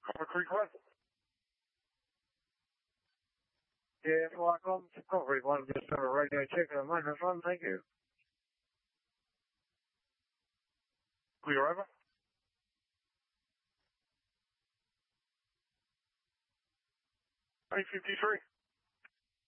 Copper Creek Road. Yeah, flight com, Copper Creek 1, just on a radio check on the maintenance run, thank you. Clear over. 853.